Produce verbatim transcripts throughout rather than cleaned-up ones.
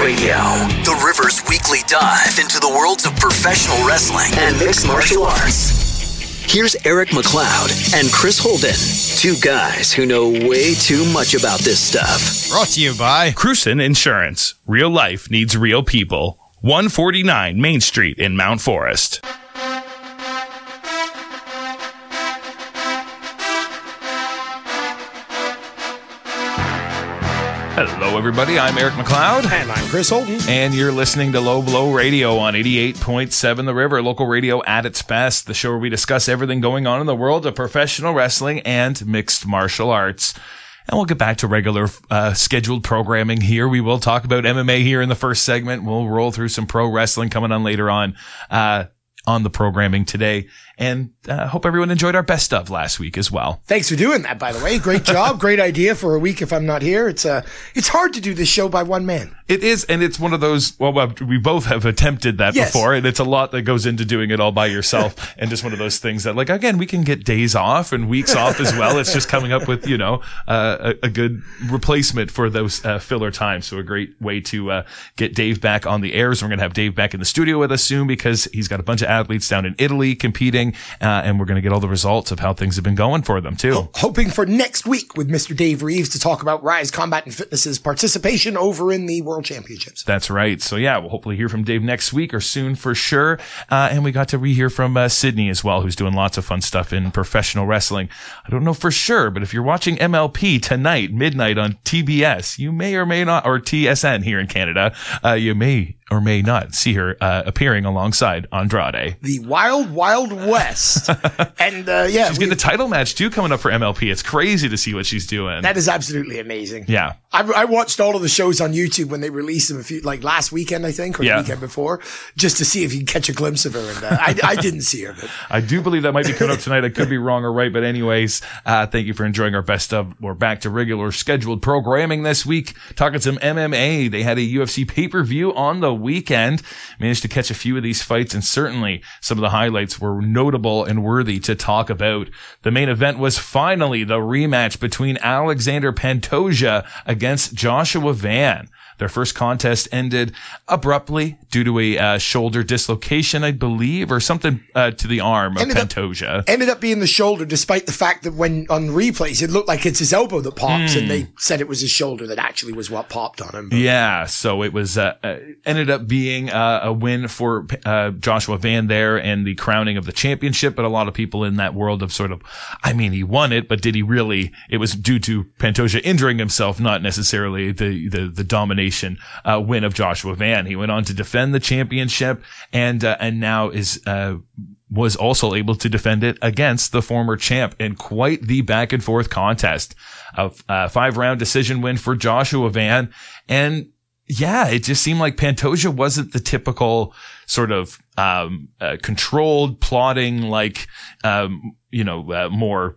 Radio, the River's weekly dive into the worlds of professional wrestling and mixed martial arts. Here's Eric McLeod and Chris Holden, two guys who know way too much about this stuff. Brought to you by Cruson Insurance. Real life needs real people. one forty-nine Main Street in Mount Forest. Hello, everybody. I'm Eric McLeod. And I'm Chris Holden. And you're listening to Low Blow Radio on eighty-eight point seven The River, local radio at its best, the show where we discuss everything going on in the world of professional wrestling and mixed martial arts. And we'll get back to regular uh, scheduled programming here. We will talk about M M A here in the first segment. We'll roll through some pro wrestling coming on later on uh, on the programming today. And I uh, hope everyone enjoyed our best of last week as well. Thanks for doing that, by the way. Great job. Great idea for a week if I'm not here. It's uh, it's hard to do this show by one man. It is, and it's one of those, well, we both have attempted that yes. before, and it's a lot that goes into doing it all by yourself, and just one of those things that, like, again, we can get days off and weeks off as well. It's just coming up with, you know, uh, a, a good replacement for those uh, filler times. So a great way to uh, get Dave back on the air. So we're going to have Dave back in the studio with us soon because he's got a bunch of athletes down in Italy competing, uh, and we're going to get all the results of how things have been going for them, too. Ho- hoping for next week with Mister Dave Reeves to talk about Rise Combat and Fitness's participation over in the World Championships. That's right. So yeah, we'll hopefully hear from Dave next week or soon for sure. Uh, and we got to rehear from uh, Sydney as well, who's doing lots of fun stuff in professional wrestling. I don't know for sure, but if you're watching M L P tonight, midnight on T B S, you may or may not, or T S N here in Canada, uh, you may or may not see her uh, appearing alongside Andrade. The Wild Wild West. and uh, yeah. She's getting a title match too coming up for M L P. It's crazy to see what she's doing. That is absolutely amazing. Yeah. I, I watched all of the shows on YouTube when they released them a few, like last weekend, I think, or yeah. the weekend before, just to see if you can catch a glimpse of her. And uh, I, I didn't see her. But. I do believe that might be coming up tonight. I could be wrong or right, but anyways, uh, thank you for enjoying our best of. We're back to regular scheduled programming this week, talking some M M A. They had a U F C pay-per-view on the weekend, managed to catch a few of these fights, and certainly some of the highlights were notable and worthy to talk about. The main event was finally the rematch between Alexander Pantoja against Joshua Van. Their first contest ended abruptly due to a uh, shoulder dislocation, I believe, or something uh, to the arm of ended Pantoja. Up, ended up being the shoulder, despite the fact that when on replays, it looked like it's his elbow that pops, mm. and they said it was his shoulder that actually was what popped on him. But. Yeah, so it was uh, uh, ended up being uh, a win for uh, Joshua Van there and the crowning of the championship, but a lot of people in that world of sort of, I mean, he won it, but did he really? It was due to Pantoja injuring himself, not necessarily the, the, the domination Uh, win of Joshua Van. He went on to defend the championship and uh, and now is uh, was also able to defend it against the former champ in quite the back and forth contest. A uh, five round decision win for Joshua Van. And yeah, it just seemed like Pantoja wasn't the typical sort of um, uh, controlled, plotting, like um, you know, uh, more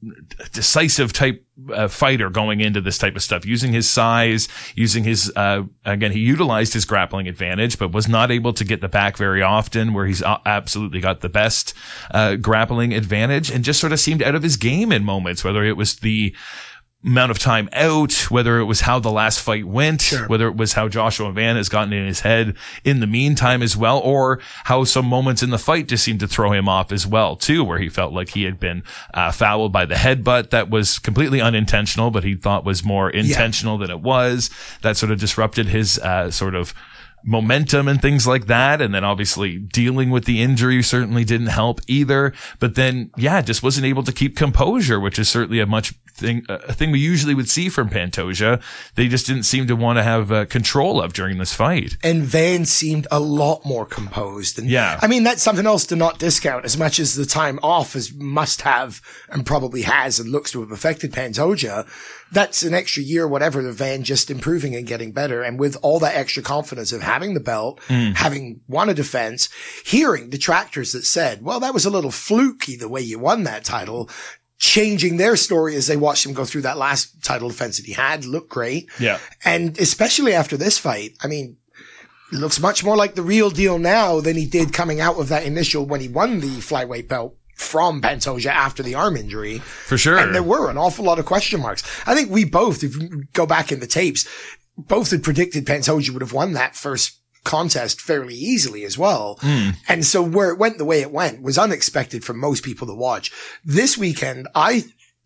decisive type uh, fighter going into this type of stuff, using his size, using his, uh, again, he utilized his grappling advantage, but was not able to get the back very often, where he's absolutely got the best, uh, grappling advantage, and just sort of seemed out of his game in moments, whether it was the amount of time out, whether it was how the last fight went, sure. whether it was how Joshua Van has gotten in his head in the meantime as well, or how some moments in the fight just seemed to throw him off as well, too, where he felt like he had been uh, fouled by the headbutt that was completely unintentional, but he thought was more intentional yeah. than it was. That sort of disrupted his uh, sort of momentum and things like that. And then obviously dealing with the injury certainly didn't help either. But then, yeah, just wasn't able to keep composure, which is certainly a much thing, a thing we usually would see from Pantoja. They just didn't seem to want to have uh, control of during this fight. And Van seemed a lot more composed. And yeah. I mean, that's something else to not discount, as much as the time off is must have and probably has and looks to have affected Pantoja. That's an extra year, whatever, the Van just improving and getting better. And with all that extra confidence of having the belt, mm. having won a defense, hearing detractors that said, well, that was a little fluky the way you won that title, changing their story as they watched him go through that last title defense that he had, looked great. Yeah. And especially after this fight, I mean, it looks much more like the real deal now than he did coming out of that initial when he won the flyweight belt from Pantoja after the arm injury. For sure. And there were an awful lot of question marks. I think we both, if you go back in the tapes, both had predicted Pantoja would have won that first contest fairly easily as well. Mm. And so where it went the way it went was unexpected for most people to watch. This weekend, I,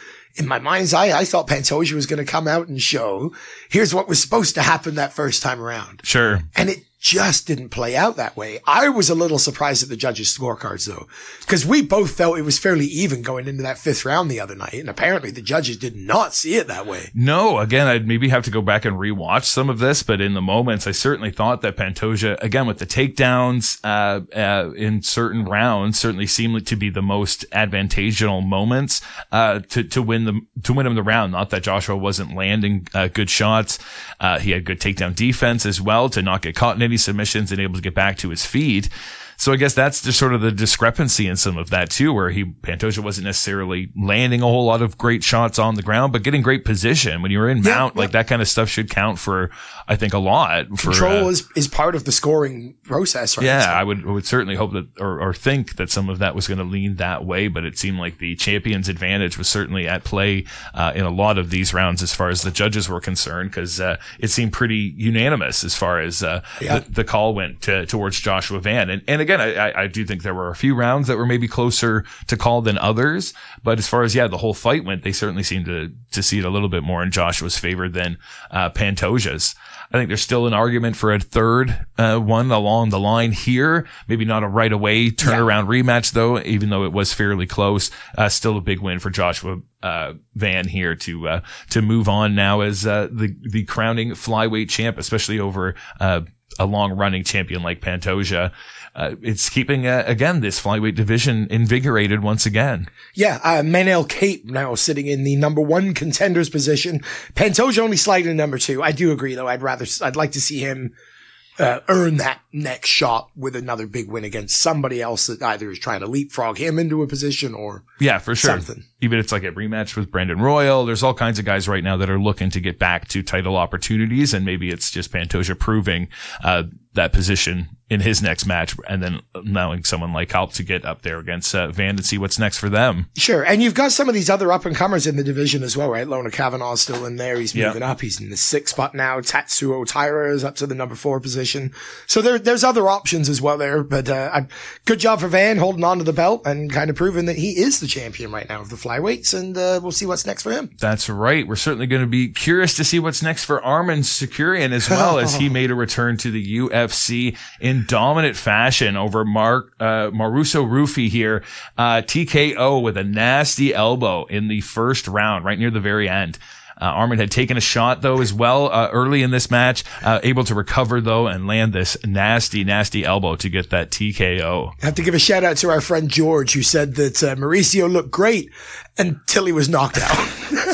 in my mind's eye, I thought Pantoja was going to come out and show, here's what was supposed to happen that first time around. Sure. And it just didn't play out that way. I was a little surprised at the judges' scorecards though, because we both felt it was fairly even going into that fifth round the other night. And apparently the judges did not see it that way. No, again, I'd maybe have to go back and rewatch some of this, but in the moments, I certainly thought that Pantoja, again, with the takedowns, uh, uh, in certain rounds, certainly seemed to be the most advantageous moments, uh, to, to win the, to win him the round. Not that Joshua wasn't landing, uh, good shots. Uh, he had good takedown defense as well to not get caught in any submissions and able to get back to his feet. So I guess that's just sort of the discrepancy in some of that too, where he, Pantoja wasn't necessarily landing a whole lot of great shots on the ground, but getting great position. When you're in yeah, mount, yeah. like that kind of stuff should count for, I think, a lot. For, Control uh, is, is part of the scoring process, right? Yeah, so. I would, I would certainly hope that, or, or think that some of that was going to lean that way, but it seemed like the champion's advantage was certainly at play, uh, in a lot of these rounds as far as the judges were concerned, because, uh, it seemed pretty unanimous as far as, uh, yeah. the, the call went to, towards Joshua Van. And, and again, I, I do think there were a few rounds that were maybe closer to call than others, but as far as, yeah, the whole fight went, they certainly seemed to, to see it a little bit more in Joshua's favor than, uh, Pantoja's. I think there's still an argument for a third, uh, one along the line here. Maybe not a right away turnaround yeah. rematch though, even though it was fairly close. Uh, still a big win for Joshua, uh, Van here to, uh, to move on now as, uh, the, the crowning flyweight champ, especially over, uh, a long running champion like Pantoja. Uh, it's keeping, uh, again, this flyweight division invigorated once again. Yeah, uh, Manel Cape now sitting in the number one contender's position. Pantoja only sliding to number two. I do agree, though. I'd rather, I'd like to see him uh, earn that next shot with another big win against somebody else that either is trying to leapfrog him into a position or yeah, for sure. something. Even it's like a rematch with Brandon Royal. There's all kinds of guys right now that are looking to get back to title opportunities, and maybe it's just Pantoja proving uh that position in his next match, and then allowing someone like Halp to get up there against uh, Van and see what's next for them. Sure. And you've got some of these other up-and-comers in the division as well, right? Lona Kavanaugh's still in there. He's moving yeah. up. He's in the sixth spot now. Tatsuo Taira is up to the number four position. So there, there's other options as well there. But uh, good job for Van holding on to the belt and kind of proving that he is the champion right now of the flyweights. And uh, we'll see what's next for him. That's right. We're certainly going to be curious to see what's next for Arman Sakarian as well, as he made a return to the U F C in dominant fashion over Mark, uh, Maruso Rufi here. Uh, T K O with a nasty elbow in the first round, right near the very end. Uh, Arman had taken a shot though as well, uh, early in this match, uh, able to recover though and land this nasty, nasty elbow to get that T K O. I have to give a shout out to our friend George, who said that uh, Mauricio looked great until he was knocked out.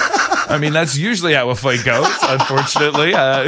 I mean, that's usually how a fight goes, unfortunately. Uh,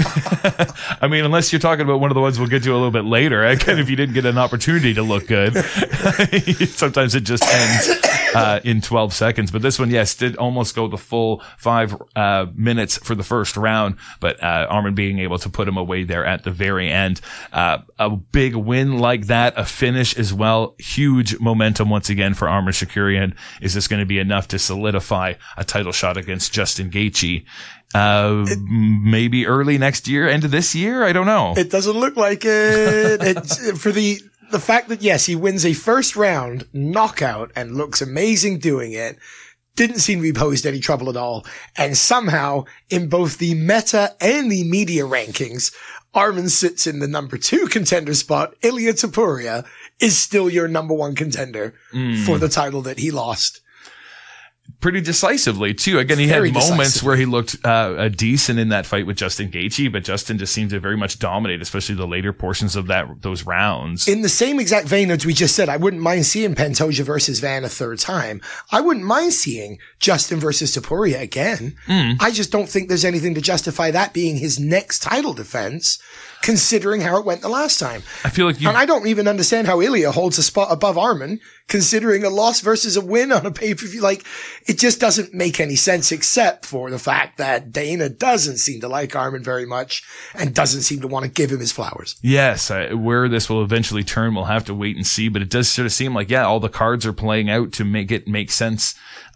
I mean, unless you're talking about one of the ones we'll get to a little bit later. Again, if you didn't get an opportunity to look good, sometimes it just ends uh, in twelve seconds. But this one, yes, did almost go the full five uh, minutes for the first round. But uh, Arman being able to put him away there at the very end. Uh, a big win like that, a finish as well. Huge momentum once again for Arman Sakarian. Is this going to be enough to solidify a title shot against Justin Gaethje? Uh, it, maybe early next year, end of this year. I don't know. It doesn't look like it. It's for the, the fact that yes, he wins a first round knockout and looks amazing doing it. Didn't seem to be posed any trouble at all. And somehow in both the meta and the media rankings, Arman sits in the number two contender spot. Ilia Topuria is still your number one contender mm. for the title that he lost. Pretty decisively too. Again, he very had moments where he looked uh, decent in that fight with Justin Gaethje, but Justin just seemed to very much dominate, especially the later portions of that those rounds. In the same exact vein as we just said, I wouldn't mind seeing Pantoja versus Van a third time. I wouldn't mind seeing Justin versus Topuria again. Mm. I just don't think there's anything to justify that being his next title defense, considering how it went the last time. I feel like you... And I don't even understand how Ilia holds a spot above Arman, considering a loss versus a win on a pay-per-view. Like, it just doesn't make any sense, except for the fact that Dana doesn't seem to like Arman very much and doesn't seem to want to give him his flowers. Yes, uh, where this will eventually turn, we'll have to wait and see, but it does sort of seem like, yeah, all the cards are playing out to make it make sense uh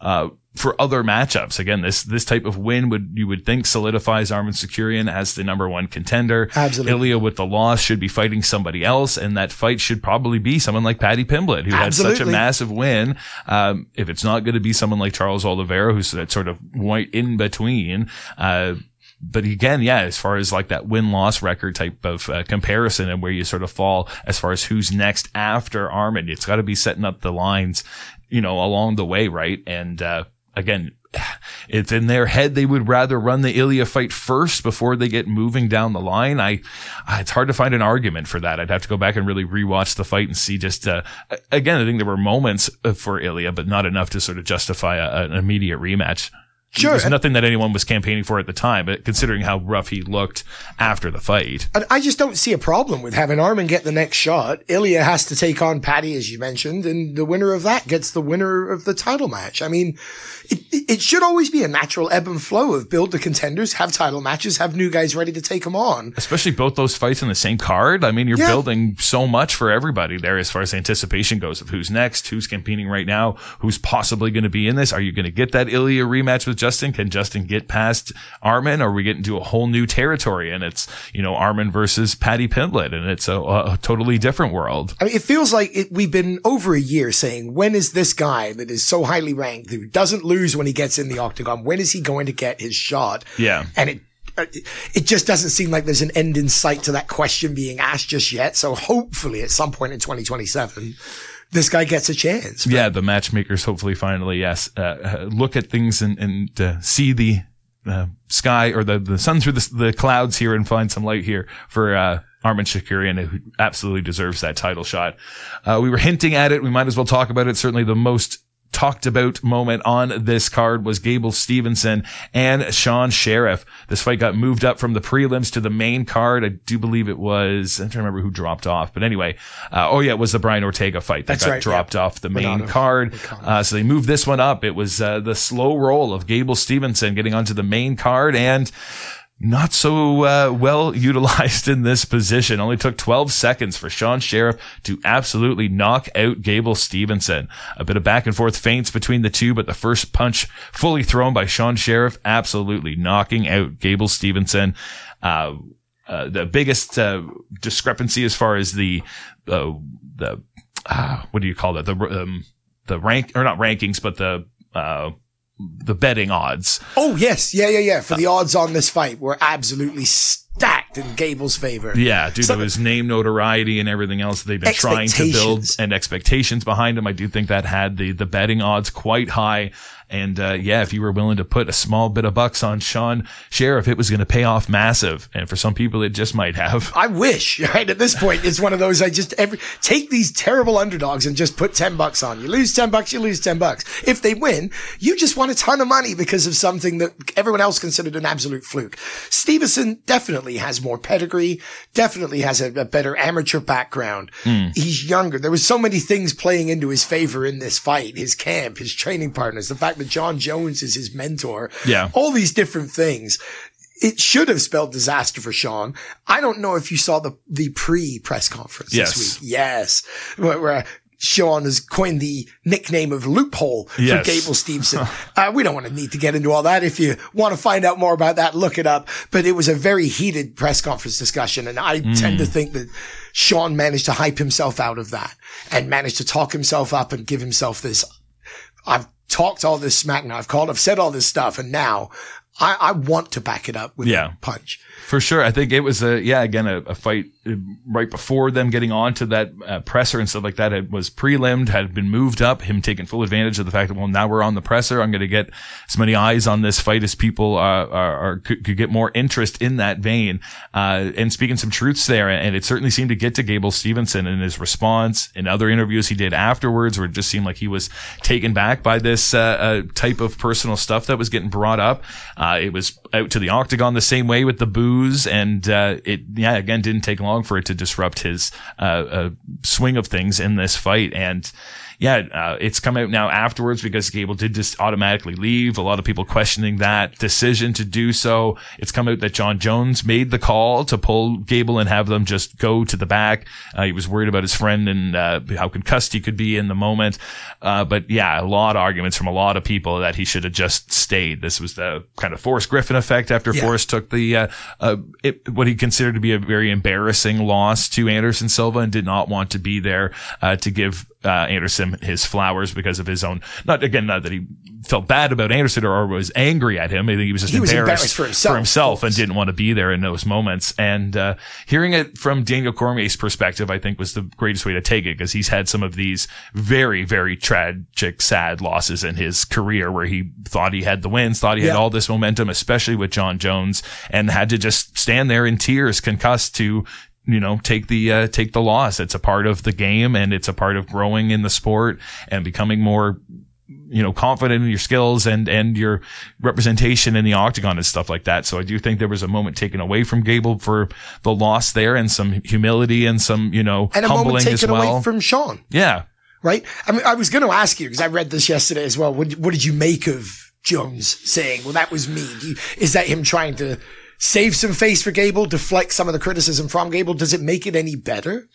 for other matchups. Again, this, this type of win would, you would think solidifies Armin Sakarian as the number one contender. Absolutely. Ilya with the loss should be fighting somebody else, and that fight should probably be someone like Paddy Pimblett, who Absolutely. had such a massive win. Um, if it's not going to be someone like Charles Oliveira, who's that sort of white in between, uh, but again, yeah, as far as like that win-loss record type of uh, comparison and where you sort of fall as far as who's next after Armin, it's got to be setting up the lines, you know, along the way, right? And, uh, again, it's in their head they would rather run the Ilya fight first before they get moving down the line. I, it's hard to find an argument for that. I'd have to go back and really rewatch the fight and see just, uh, again, I think there were moments for Ilya, but not enough to sort of justify a, an immediate rematch. Sure. There's nothing that anyone was campaigning for at the time, but considering how rough he looked after the fight. And I just don't see a problem with having Armin get the next shot. Ilya has to take on Paddy, as you mentioned, and the winner of that gets the winner of the title match. I mean, it, it should always be a natural ebb and flow of build the contenders, have title matches, have new guys ready to take them on. Especially both those fights in the same card. I mean, you're yeah. building so much for everybody there as far as anticipation goes of who's next, who's competing right now, who's possibly going to be in this. Are you going to get that Ilya rematch with Justin? Can Justin get past Armin, or are we get into a whole new territory and it's, you know, Armin versus Paddy Pimblett, and it's a, a totally different world. I mean, it feels like it, we've been over a year saying, when is this guy that is so highly ranked, who doesn't lose when he gets in the octagon, when is he going to get his shot? Yeah. And it, it just doesn't seem like there's an end in sight to that question being asked just yet. So hopefully at some point in twenty twenty-seven, this guy gets a chance. But yeah, the matchmakers hopefully finally, yes, uh, look at things and, and uh, see the uh, sky or the, the sun through the, the clouds here and find some light here for uh, Armin Sakarian, who absolutely deserves that title shot. Uh, we were hinting at it. We might as well talk about it. Certainly the most talked about moment on this card was Gable Stevenson and Sean Sheriff. This fight got moved up from the prelims to the main card. I do believe it was, I'm trying to remember who dropped off, but anyway, uh, oh yeah, it was the Brian Ortega fight that That's got right, dropped yeah. off the main Renato. card. Renato. Uh, so they moved this one up. It was, uh, the slow roll of Gable Stevenson getting onto the main card, and not so uh, well utilized in this position. Only took twelve seconds for Sean Sheriff to absolutely knock out Gable Stevenson. A bit of back and forth feints between the two, but the first punch fully thrown by Sean Sheriff, absolutely knocking out Gable Stevenson. Uh, uh, the biggest uh, discrepancy as far as the uh, the uh, what do you call that? The um, the rank or not rankings, but the uh, the betting odds. Oh, yes. Yeah, yeah, yeah. For the odds on this fight were absolutely stacked in Gable's favor. Yeah, due So- to his name notoriety and everything else that they've been trying to build Expectations. and expectations behind him. I do think that had the, the betting odds quite high. And, uh, yeah, if you were willing to put a small bit of bucks on Sean Sheriff, it was going to pay off massive. And for some people, it just might have. I wish, right? At this point, it's one of those, I just, every, take these terrible underdogs and just put ten bucks on. You lose ten bucks, you lose ten bucks. If they win, you just won a ton of money because of something that everyone else considered an absolute fluke. Stevenson definitely has more pedigree, definitely has a, a better amateur background. Mm. He's younger. There was so many things playing into his favor in this fight. His camp, his training partners, the fact that John Jones is his mentor. Yeah. All these different things. It should have spelled disaster for Sean. I don't know if you saw the, the pre-press conference Yes. this week. Yes. Where, where Sean has coined the nickname of loophole for Yes. Gable Stevenson. uh, we don't want to need to get into all that. If you want to find out more about that, look it up. But it was a very heated press conference discussion. And I Mm. tend to think that Sean managed to hype himself out of that and managed to talk himself up and give himself this, I've talked all this smack now. I've called, I've said all this stuff. And now I, I want to back it up with Yeah. a punch. For sure. I think it was a, yeah, again, a, a fight uh, right before them getting on to that uh, presser and stuff like that. It was prelimed, had been moved up, him taking full advantage of the fact that, well, now we're on the presser. I'm going to get as many eyes on this fight as people uh, are, are could, could get more interest in that vein. Uh, and speaking some truths there. And it certainly seemed to get to Gable Stevenson in his response. In other interviews he did afterwards, where it just seemed like he was taken back by this uh, uh, type of personal stuff that was getting brought up. Uh, it was out to the octagon the same way with the booze. And uh, it, yeah, again, didn't take long long for it to disrupt his uh, uh swing of things in this fight. And yeah, uh, it's come out now afterwards because Gable did just automatically leave. A lot of people questioning that decision to do so. It's come out that Jon Jones made the call to pull Gable and have them just go to the back. Uh, he was worried about his friend and uh, how concussed he could be in the moment. Uh, but yeah, a lot of arguments from a lot of people that he should have just stayed. This was the kind of Forrest Griffin effect after yeah. Forrest took the uh, uh, it, what he considered to be a very embarrassing loss to Anderson Silva and did not want to be there uh, to give Uh, Anderson his flowers because of his own, not again, not that he felt bad about Anderson or, or was angry at him. I think he was just he was embarrassed, embarrassed for himself, for himself and didn't want to be there in those moments. And, uh, hearing it from Daniel Cormier's perspective, I think was the greatest way to take it because he's had some of these very, very tragic, sad losses in his career where he thought he had the wins, thought he yeah. had all this momentum, especially with Jon Jones, and had to just stand there in tears, concussed to, you know, take the, uh, take the loss. It's a part of the game and it's a part of growing in the sport and becoming more, you know, confident in your skills and, and your representation in the octagon and stuff like that. So I do think there was a moment taken away from Gable for the loss there and some humility and some, you know, and a humbling moment taken as well. away from Sean. Yeah. Right. I mean, I was going to ask you because I read this yesterday as well. What, what did you make of Jones saying, well, that was me? Do you, is that him trying to save some face for Gable, deflect some of the criticism from Gable? Does it make it any better?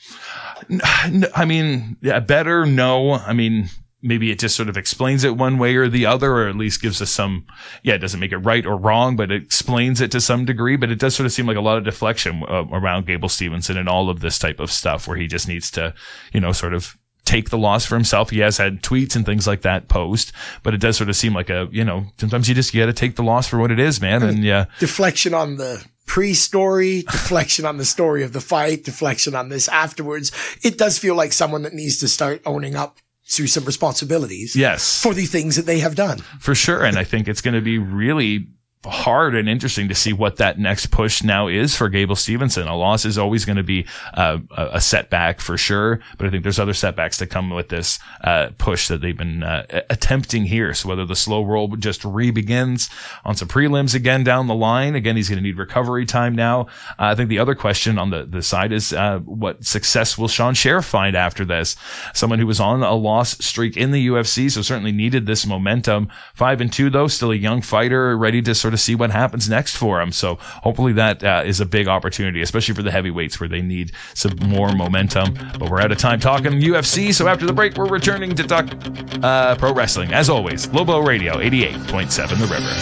I mean, yeah, better, no. I mean, maybe it just sort of explains it one way or the other, or at least gives us some, yeah, it doesn't make it right or wrong, but it explains it to some degree. But it does sort of seem like a lot of deflection uh, around Gable Stevenson and all of this type of stuff where he just needs to, you know, sort of take the loss for himself. He has had tweets and things like that post, but it does sort of seem like a, you know, sometimes you just got to take the loss for what it is, man. And yeah. Deflection on the pre-story, deflection on the story of the fight, deflection on this afterwards. It does feel like someone that needs to start owning up to some responsibilities. Yes. For the things that they have done. For sure. And I think it's going to be really hard and interesting to see what that next push now is for Gable Stevenson. A loss is always going to be uh, a setback for sure, but I think there's other setbacks that come with this uh, push that they've been uh, attempting here. So whether the slow roll just re-begins on some prelims again down the line, again, he's going to need recovery time now. Uh, I think the other question on the, the side is uh, what success will Sean Sheriff find after this? Someone who was on a loss streak in the U F C, so certainly needed this momentum. Five and two though, still a young fighter, ready to sort of see what happens next for him. So hopefully that uh, is a big opportunity, especially for the heavyweights where they need some more momentum. But we're out of time talking U F C. So after the break, we're returning to talk uh, pro wrestling. As always, Lobo Radio eighty-eight point seven The River.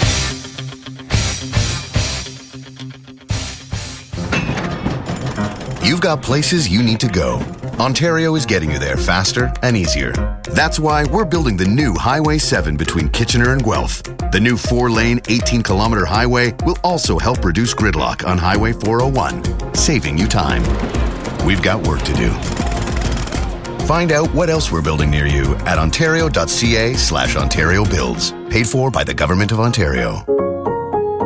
You've got places you need to go. Ontario is getting you there faster and easier. That's why we're building the new Highway seven between Kitchener and Guelph. The new four-lane, eighteen kilometer highway will also help reduce gridlock on Highway four oh one, saving you time. We've got work to do. Find out what else we're building near you at ontario.ca slash Ontario Builds. Paid for by the Government of Ontario.